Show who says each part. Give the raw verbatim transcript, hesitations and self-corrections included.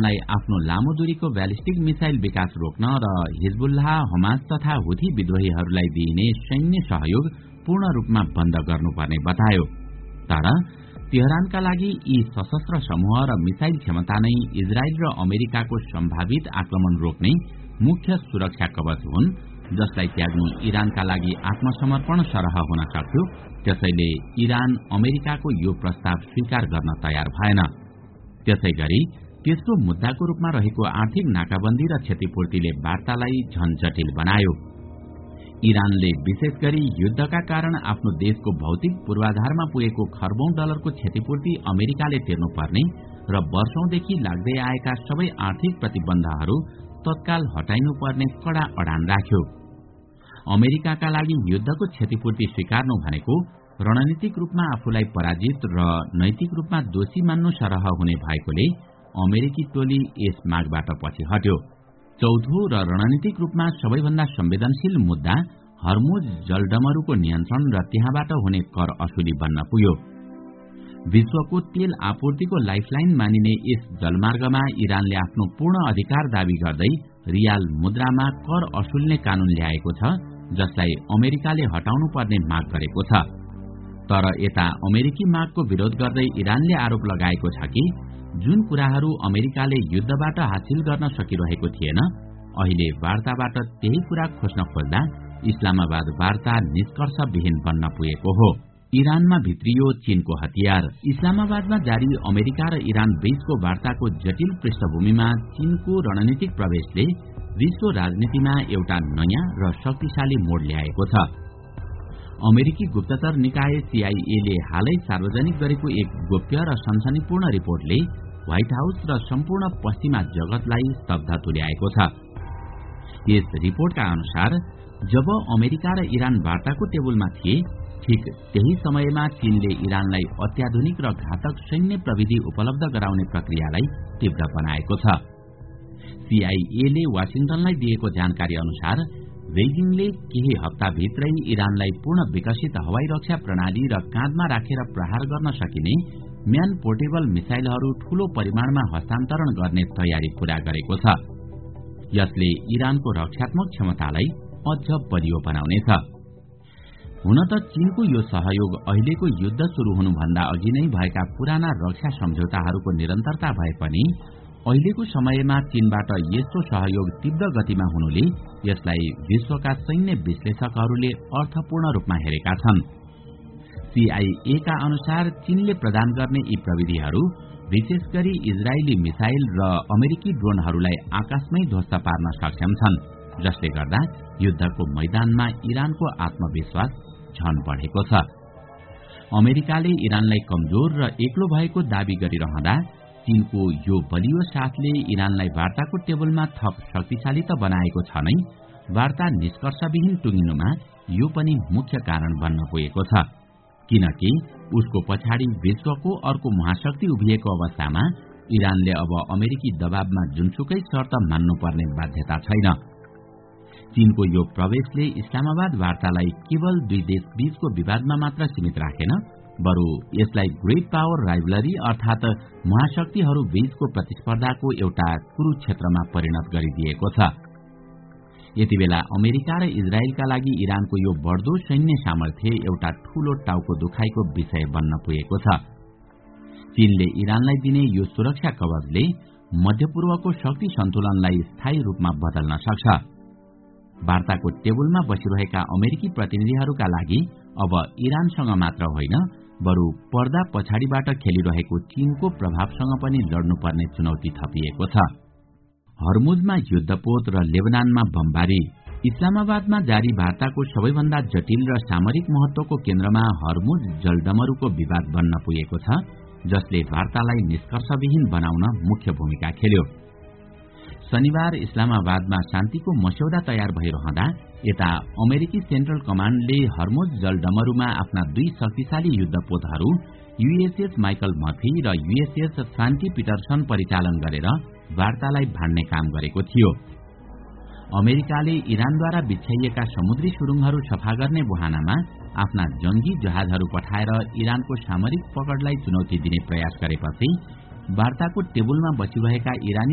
Speaker 1: इरानलाई आफ्नो लामो दूरीको ब्यालिस्टिक मिसाइल विकास रोक्न र हिजबुल्लाह, हमास तथा हुथी विद्रोहीहरूलाई दिइने सैन्य सहयोग पूर्ण रूपमा बन्द गर्नुपर्ने बतायो। तर तेहरानका लागि यी सशस्त्र समूह र मिसाइल क्षमता नै इजरायल र अमेरिकाको सम्भावित आक्रमण रोक्ने मुख्य सुरक्षा कवच हुन्, जसलाई त्याग्नु इरानका लागि आत्मसमर्पण सरह हुन सक्थ्यो। त्यसैले इरान अमेरिकाको यो प्रस्ताव स्वीकार गर्न तयार भएन। त्यसैगरी तेस्रो मुद्दाको रूपमा रहेको आर्थिक नाकाबन्दी र क्षतिपूर्तिले वार्तालाई झन जटिल बनायो। इरानले विशेष गरी युद्धका कारण आफ्नो देशको भौतिक पूर्वाधारमा पुगेको खर्बौं डलरको क्षतिपूर्ति अमेरिकाले तिर्नुपर्ने र वर्षौंदेखि लाग्दै आएका सबै आर्थिक प्रतिबन्धहरू तत्काल हटाइनुपर्ने कड़ा अडान राख्यो। अमेरिकाका लागि युद्धको क्षतिपूर्ति स्वीकार्नु भनेको रणनीतिक रूपमा आफूलाई पराजित र नैतिक रूपमा दोषी मान्नु सरह हुने भएकोले अमेरिकी टोली यस मागबाट पछि हट्यो। चौथो र रणनीतिक रूपमा सबैभन्दा संवेदनशील मुद्दा हर्मुज जलडमरूको नियन्त्रण र त्यहाँबाट हुने कर असुली बन्न पुग्यो। विश्वको तेल आपूर्तिको लाइफलाइन मानिने यस जलमार्गमा इरानले आफ्नो पूर्ण अधिकार दावी गर्दै रियाल मुद्रामा कर असुल्ने कानून ल्याएको छ, जसलाई अमेरिकाले हटाउनु पर्ने माग गरेको छ। तर यता अमेरिकी मागको विरोध गर्दै इरानले आरोप लगाएको छ कि जुन कुराहरू अमेरिकाले युद्धबाट हासिल गर्न सकिरहेको थिएन, अहिले वार्ताबाट त्यही कुरा खोज्न खोज्दा इस्लामाबाद वार्ता निष्कर्षविहीन बन्न पुगेको हो। इरानमा भित्रियो चीनको हतियार। इस्लामाबादमा जारी अमेरिका र इरान बीचको वार्ताको जटिल पृष्ठभूमिमा चीनको रणनीतिक प्रवेशले विश्व राजनीतिमा एउटा नयाँ र शक्तिशाली मोड ल्याएको छ। अमेरिकी गुप्तचर निकाय सीआईए ले हालै सार्वजनिक गरेको एक गोप्य र सनसनीपूर्ण रिपोर्टले व्हाइट हाउस र सम्पूर्ण पश्चिमा जगतलाई स्तब्ध तुल्याएको छ। यस रिपोर्टका अनुसार जब अमेरिका र इरान वार्ताको टेबलमा थिए, ठीक त्यही समयमा चीनले इरानलाई अत्याधुनिक र घातक सैन्य प्रविधि उपलब्ध गराउने प्रक्रियालाई तीव्र बनाएको छ। सीआईए ले वाशिंगटनलाई दिएको जानकारी अनुसार बेजिङले केही हप्ताभित्रै इरानलाई पूर्ण विकसित हवाई रक्षा प्रणाली र काँधमा राखेर प्रहार गर्न सकिने म्यान पोर्टेबल मिसाइलहरू ठूलो परिमाणमा हस्तान्तरण गर्ने तयारी पूरा गरेको छ। यसले इरानको रक्षात्मक क्षमतालाई अझ बलियो बनाउनेछ। हुन त चीनको यो सहयोग अहिलेको युद्ध शुरू हुनुभन्दा अघि नै भएका पुराना रक्षा सम्झौताहरूको निरन्तरता भए पनि अहिलेको समयमा चीनबाट यस्तो सहयोग तीव्र गतिमा हुनुले यसलाई विश्वका सैन्य विश्लेषकहरूले अर्थपूर्ण रूपमा हेरेका छन्। सीआईए का अनुसार चीनले प्रदान गर्ने यी प्रविधिहरू विशेष गरी इजरायली मिसाइल र अमेरिकी ड्रोनहरूलाई आकाशमै ध्वस्त पार्न सक्षम छन्, जसले गर्दा युद्धको मैदानमा इरानको आत्मविश्वास झन बढेको छ। अमेरिकाले इरानलाई कमजोर र एक्लो भएको दावी गरिरहँदा चीनको यो बलियो साथले इरानलाई वार्ताको टेबलमा थप शक्तिशाली त बनाएको छ नै, वार्ता निष्कर्षविहीन टुङ्गिनुमा यो पनि मुख्य कारण बन्न पुगेको छ। किनकि उसको पछाडि विश्वको अर्को महाशक्ति उभिएको अवस्थामा इरानले अब अमेरिकी दबावमा जुनसुकै शर्त मान्नुपर्ने बाध्यता छैन। चीनको यो प्रवेशले इस्लामाबाद वार्तालाई केवल दुई देश बीचको विवादमा मात्र सीमित राखेन, बरु यसलाई ग्रेट पावर राइभलरी अर्थात महाशक्तिहरू बीचको प्रतिस्पर्धाको एउटा कुरुक्षेत्रमा परिणत गरिदिएको छ। यतिबेला अमेरिका र इजरायलका लागि इरानको यो बढ्दो सैन्य सामर्थ्य एउटा ठूलो टाउको दुखाइको विषय बन्न पुगेको छ। चीनले इरानलाई दिने यो सुरक्षा कवचले मध्यपूर्वको शक्ति सन्तुलनलाई स्थायी रूपमा बदल्न सक्छ। वार्ताको टेबलमा बसिरहेका अमेरिकी प्रतिनिधिहरूका लागि अब इरानसँग मात्र होइन, बरु पर्दा पछाडिबाट खेलिरहेको चीनको प्रभावसँग पनि लड्नुपर्ने चुनौती थपिएको छ। हर्मुजमा युद्धपोत र लेबनानमा बमबारी। इस्लामाबादमा जारी वार्ताको सबैभन्दा जटिल र सामरिक महत्वको केन्द्रमा हर्मुज जलडमरूको विवाद बन्न पुगेको छ, जसले वार्तालाई निष्कर्षविहीन बनाउन मुख्य भूमिका खेल्यो। शनिबार इस्लामाबादमा शान्तिको मस्यौदा तयार भइरहँदा यता अमेरिकी सेन्ट्रल कमाण्डले हर्मुज जलडमरूमा आफ्ना दुई शक्तिशाली युद्धपोतहरू यूएसएस माइकल मर्फी र यूएसएस शान्ति पिटरसन परिचालन गरेर वार्तालाई भाड्ने काम गरेको थियो। अमेरिकाले इरानद्वारा बिछ्याइएका समुद्री सुरुङहरू सफा गर्ने बहानामा आफ्ना जंगी जहाजहरू पठाएर इरानको सामरिक पकडलाई चुनौती दिने प्रयास गरेपछि वार्ताको टेबलमा बसिरहेका इरानी